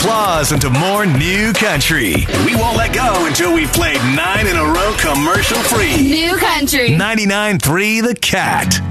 applause into more new country. We won't let go until we've played 9 in a row commercial free. New country. 99.3 The Cat.